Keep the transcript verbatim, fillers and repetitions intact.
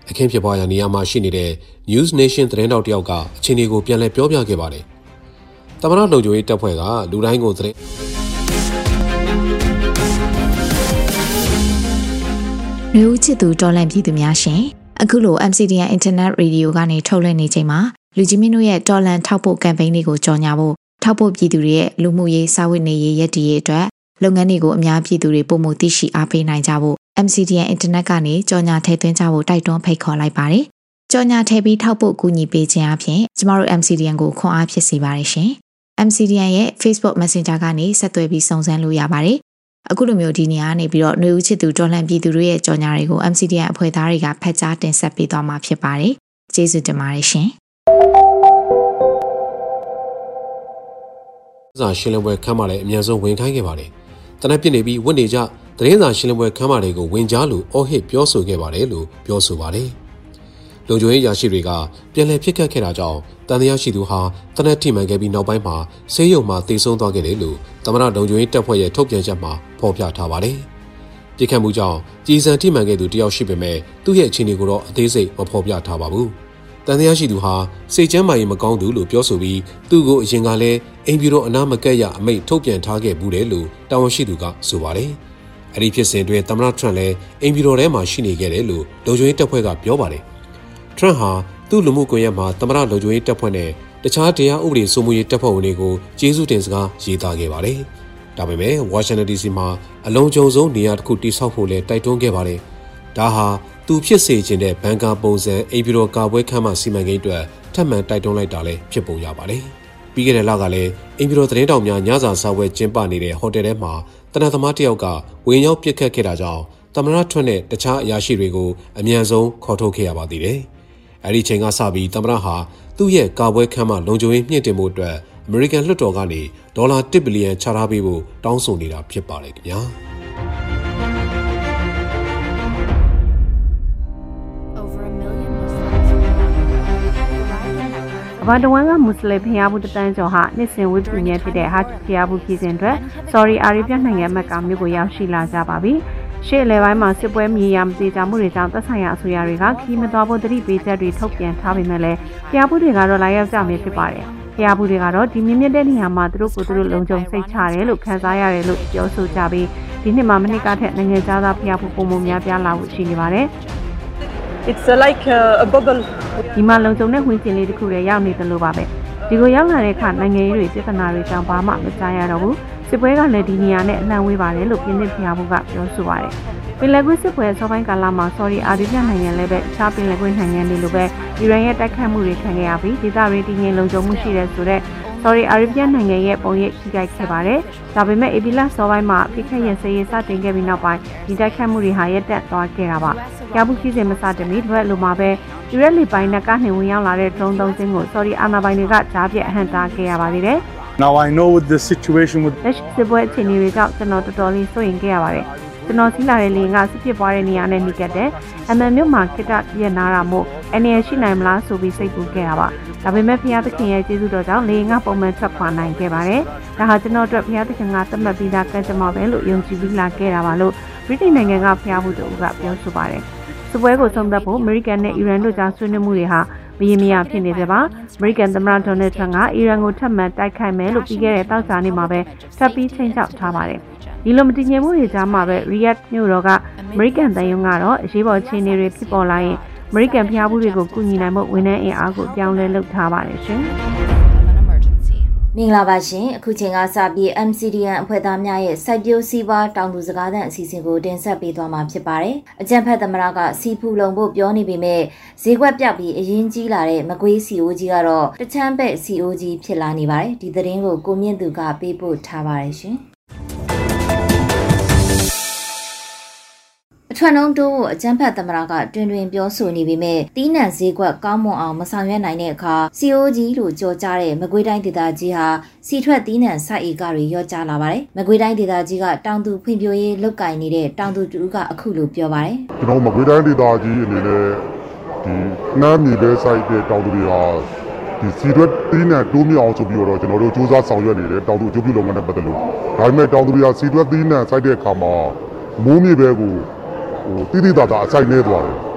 အခင်းဖြစ်ပွားရာနေရာမှာရှိနေတဲ့ News Nation သတင်းတောက်တယောက်ကအခြေအနေကိုပြန်လည်ပြောပြခဲ့ပါတယ်။သမ္မတလုံခြုံရေးတပ်ဖွဲ့ကလူတိုင်းကိုသတင်းမျိုးချစ်သူတော်လန့်ပြည်သူများရှင်အခုလို M C D N Internet Radio ကနေထုတ်လွှင့်နေချိန်မှာလူကြီးမင်းတို့ရဲ့တော်လန့်ထောက်ပို့ကမ်ပိန်းတွေကိုကြော်ညာဖို့ထောက်ပို့ပြည်သူတွေရဲ့လူမှုရေးစာဝတ်နေရေးရည်တည်ရေးအတွက်လုပ်ငန်းတွေကိုအများပြည်သူတွေပုံမှုသိရှိအားပေးနိုင်ကြဖို့ M C D N Internet ကနေကြော်ညာထည့်သွင်းကြဖို့တိုက်တွန်းဖိတ်ခေါ်လိုက်ပါတယ်။ကြော်ညာထည့်ပြီးထောက်ပို့ကူညီပေးခြင်းအပြင်ကျမတို့ M C D N ကိုခွန်အားဖြစ်စေပါတယ်ရှင်။ M C D N ရဲ့ Facebook Messenger ကနေဆက်သွယ်ပြီးစုံစမ်းလို့ရပါတယ်။အခုလိုမျိုးဒီနေရာကနေပြီးတော့ຫນွေဦးချစ်သူတော်လှန်ပြည်သူတွေရဲ့ကြော်ညာတွေကို M C D N အဖွဲ့သားတွေကဖတ်ကြားတင်ဆက်ပေးသွားမှာဖြစ်ပါတယ်။ကျေးဇူးတင်ပါတယ်ရှင်။စာရှင်းလင်းပွဲခမ်းမလည်းအများဆုံးဝင်ခိုင်းခဲ့ပါတယ်။တနက်ပြစ်နေပြီးဝတ်နေကြသတင်းစာရှင်းလင်းပွဲခမ်းမတွေကိုဝင်ကြားလို့အော်ဟစ်ပြောဆိုခဲ့ပါတယ်လို့ပြောဆိုပါတယ်။လုံခြုံရေးရာရှိတွေကပြန်လည်ဖြစ်ခတ်ခဲ့တာကြောင့်တန်တရားရှိသူဟာတနက်ထိမှန်ခဲ့ပြီးနောက်ပိုင်းမှာဆေးရုံမှာတည်ဆုံသွားခဲ့တယ်လို့သမ္မတလုံခြုံရေးတပ်ဖွဲ့ရဲ့ထုတ်ပြန်ချက်မှာဖော်ပြထားပါတယ်။ပြစ်ခတ်မှုကြောင့်ကြည်စံထိမှန်ခဲ့သူတယောက်ရှိပေမဲ့သူ့ရဲ့အခြေအနေကိုတော့အသေးစိတ်မဖော်ပြထားပါဘူး။တန်တရားရှိသူဟာစိတ်ကျန်းမာရေးမကောင်းသူလို့ပြောဆိုပြီးသူ့ကိုအရင်ကလည်းအိမ်ပြည်တော်အနာမကက်ရအမိန့်ထုတ်ပြန်ထားခဲ့ဘူးတယ်လို့တာဝန်ရှိသူကဆိုပါတယ်။အဲ့ဒီဖြစ်စဉ်တွင်သမ္မတထရန့်လည်းအိမ်ပြည်တော်ထဲမှာရှိနေခဲ့တယ်လို့လုံခြုံရေးတပ်ဖွဲ့ကပြောပါတယ်။ထရန့်ဟာသူ့လူမှုကွန်ရက်မှာသမ္မတလုံခြုံရေးတပ်ဖွဲ့နဲ့တခြားတရားဥပဒေစိုးမိုးရေးတပ်ဖွဲ့ဝင်တွေကိုကျေးဇူးတင်စကားရေးသားခဲ့ပါတယ်။ဒါပေမဲ့ဝါရှင်တန် D C မှာအလုံးကျုံဆုံးနေရာတစ်ခုတိစောက်ဖို့လည်းတိုက်တွန်းခဲ့ပါတယ်။ဒါဟာသူဖြစ်စေခြင်းတဲ့ဘန်ကာပုံစံအိမ်ပြည်တော်ကာပွဲခန်းမှာစီမံကိန်းအတွက်ထပ်မံတိုက်တွန်းလိုက်တာလည်းဖြစ်ပုံရပါတယ်။ပြီးခဲ့တဲ့လကလည်းအိမ်ပြည်တော်သတင်းတောက်များညစာစားပွဲကျင်းပနေတဲ့ဟိုတယ်ထဲမှာတနက်သမားတစ်ယောက်ကဝင်ရောက်ပစ်ခတ်ခဲ့တာကြောင့်သမ္မတထွန်းနဲ့တခြားအရာရှိတွေကိုအမြန်ဆုံးခေါ်ထုတ်ခဲ့ရပါသေးတယ်။အဲဒီချိန်ကစပြီးသမ္မတဟာသူ့ရဲ့ကာပွဲခန်းမှာလုံခြုံရေးမြင့်တင်မှုအတွက်အမေရိကန်လွှတ်တော်ကနေဒေါ်လာတစ်ဘီလီယံချထားပေးဖို့တောင်းဆိုနေတာဖြစ်ပါတယ်ခင်ဗျာ။ဘာတဝန်ကမွတ်စလင်ဖျားဘူးတန်းကျော်ဟာနှစ်စဉ်ဝိပုညံဖြစ်တဲ့ဟာဖျားဘူးပြည်စဉ်အတွက် Saudi Arabia နိုင်ငံမက်ကမြို့ကိုရောက်ရှိလာကြပါပြီ။ရှေ့လေပိုင်းမှာစစ်ပွဲမြေယာမသေးကြမှုတွေကြောင့်သက်ဆိုင်ရာအစိုးရတွေကခီးမသွားဖို့တတိပေးချက်တွေထုတ်ပြန်ထားပေမဲ့လည်းဖျားဘူးတွေကတော့လာရောက်ကြမှာဖြစ်ပါတယ်။ဖျားဘူးတွေကတော့ဒီမြင့်မြတ်တဲ့နေရာမှာသူတို့ကိုသူတို့လုံခြုံစိတ်ချတယ်လို့ခံစားရတယ်လို့ပြောဆိုကြပြီးဒီနှစ်မှာမနှစ်ကထက်နိုင်ငံခြားသားဖျားဘူးပုံမှန်များပြားလာဖို့ရှိနေပါတယ်။ It's like a bubble ဒီမှာလုံခြုံတဲ့ဝင်ကျင်လေးတစ်ခုလည်းရောက်နေတယ်လို့ပါပဲဒီကိုရောက်လာတဲ့အခါနိုင်ငံရေးတွေပြဿနာတွေကြောင့်ဘာမှမကြားရတော့ဘူးစစ်ပွဲကလည်းဒီနေရာနဲ့အနှံ့ဝေးပါတယ်လို့ပြင်းပြဖျားဖို့ကပြောဆိုပါတယ်ပင်လယ်ကွေ့စစ်ပွဲအစောပိုင်းကာလမှာ Saudi Arabia နိုင်ငံလည်းပဲအခြားပင်လယ်ကွေ့နိုင်ငံတွေလိုပဲအီရန်ရဲ့တိုက်ခိုက်မှုတွေခံခဲ့ရပြီးဒေသတွေတည်ငြိမ်လုံခြုံမှုရှိတဲ့ဆိုတဲ့ Saudi Arabia နိုင်ငံရဲ့ပုံရိပ်ထိခိုက်ခဲ့ပါတယ်ဒါပေမဲ့အေဘီလာစောပိုင်းမှာဖိခက်ရစရေးစတင်ခဲ့ပြီးနောက်ပိုင်းဒီတိုက်ခိုက်မှုတွေဟာရပ်တန့်သွားခဲ့တာပါရဘူးကြီးစင်မစတင်မီတစ်ဝက်လိုမှာပဲယူရက်လီပိုင်းနဲ့ကနေဝင်ရောက်လာတဲ့ drone သုံးစင်းကို Saudi အာဏာပိုင်တွေကကြားပြတ်အဟန့်တားခဲ့ရပါသေးတယ် Now I know what the situation with လက်ရှိစစ်ပွဲအခြေအနေတွေကြောင့်ကျွန်တော်တော်တော်လေးစိုးရိမ်ခဲ့ရပါတယ်ကျွန်တော်စီးလာတဲ့လေကစစ်ဖြစ်ပွားတဲ့နေရာနဲ့နှိကက်တဲ့အမှန်မြို့မှာခိတပြက်နာတာမို့အနေရရှိနိုင်မလားဆိုပြီးစိတ်ကူးခဲ့တာပါဒါပေမဲ့ဖျားသခင်ရဲ့ကျေးဇူးတော်ကြောင့်လေငါပုံမှန်ထွက်ခွာနိုင်ခဲ့ပါတယ်ဒါဟာကျွန်တော်အတွက်ဖျားသခင်ကသတ်မှတ်ပြီးသားကံကြမ္မာပဲလို့ယုံကြည်ပြီးလာခဲ့တာပါလို့ဗြိတိန်နိုင်ငံကဖျားမှုတို့ကပြောဆိုပါတယ်စစ်ပွဲကိုဆုံးသက်ဖို့အမေရိကန်နဲ့အီရန်တို့ကြားဆွေးနွေးမှုတွေဟာမရေမရာဖြစ်နေတယ်ပါအမေရိကန်သမ္မတဒေါ်နယ်ထရန့်ကအီရန်ကိုထပ်မံတိုက်ခိုက်မယ်လို့ပြီးခဲ့တဲ့တောက်ကြနေ့မှာပဲထပ်ပြီးချိန်ချောက်ထားပါတယ်ဒီလိုမတည်ငြိမ်မှုတွေကြားမှာပဲ Riyadh မြို့တော်ကအမေရိကန်တန်ယုံကတော့အရေးပေါ်ခြေအနေတွေဖြစ်ပေါ်လာရင်အမေရိကန်ဖျားဘူးတွေကိုကူညီနိုင်မှုဝန်ထမ်းအင်အားကိုပြောင်းလဲလုပ်ထားပါတယ်ရှင်မင်္ဂလာပါရှင်အခုချိန်ကစပြီး M C D N အဖွဲ့သားများရဲ့စိုက်ပျိုးစီးပွားတောင်သူစကားသံအစီအစဉ်ကိုတင်ဆက်ပေးသွားမှာဖြစ်ပါတယ်အကြံဖက်သမရကစီဖူလုံဖို့ပြောနေပေမဲ့ဈေးကွက်ပြောက်ပြီးအရင်ကြီးလာတဲ့မကွေး C O G ကတော့တချမ်းပဲ့ C O G ဖြစ်လာနေပါတယ်ဒီသတင်းကိုကိုမြင့်သူကပေးပို့ထားပါတယ်ရှင်အထွန်းလုံးတို့အကျန်းဖတ်သမရကတွင်တွင်ပြောဆိုနေပေမဲ့တီးနှံဈေးကွက်ကောင်းမွန်အောင်မဆောင်ရွက်နိုင်တဲ့အခါ C O G လို့ကြော်ကြားတဲ့မကွေးတိုင်းဒေသကြီးဟာစီထွက်တီးနှံစိုက်ဧကတွေရော့ကျလာပါတယ်။မကွေးတိုင်းဒေသကြီးကတောင်သူဖွံ့ဖြိုးရေးလုပ်ကိုင်နေတဲ့တောင်သူတူကအခုလိုပြောပါတယ်။ကျွန်တော်မကွေးတိုင်းဒေသကြီးအနေနဲ့ဒီနှမ်းမြေပဲစိုက်တဲ့တောင်သူတွေဟာဒီစီထွက်တီးနှံတိုးမြအောင်ဆိုပြီးတော့ကျွန်တော်တို့စူးစမ်းဆောင်ရွက်နေတယ်တောင်သူအကျိုးပြုလုပ်ငန်းနဲ့ပတ်သက်လို့ဒါပေမဲ့တောင်သူတွေကစီထွက်တီးနှံစိုက်တဲ့အခါမှာမိုးမြေပဲကိုဟိုတိတိတသာအစိုက်နေသွားတယ်